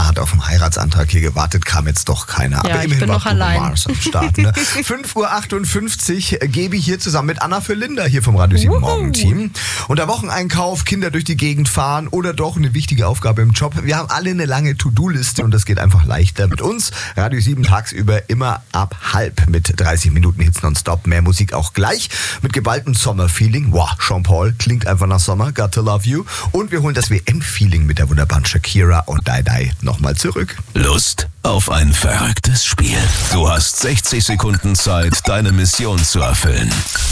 hat auf den Heiratsantrag hier gewartet, kam jetzt doch keiner. Ja, aber ich immerhin bin war noch Bruno allein. Mars am Start. Ne? 5:58 Uhr, Gaby hier zusammen mit Anna für Linda hier vom Radio 7 Morgen-Team. Und der Wocheneinkauf, Kinder durch die Gegend fahren oder doch eine wichtige Aufgabe im Job. Wir haben alle eine lange To-Do-Liste und das geht einfach leichter mit uns. Radio 7 tagsüber immer ab 5 mit 30 Minuten Hits nonstop. Mehr Musik auch gleich mit geballtem Sommerfeeling. Wow, Sean Paul klingt einfach nach Sommer. Got to love you. Und wir holen das WM-Feeling mit der wunderbaren Shakira und Die Die nochmal zurück. Lust auf ein verrücktes Spiel? Du hast 60 Sekunden Zeit, deine Mission zu erfüllen.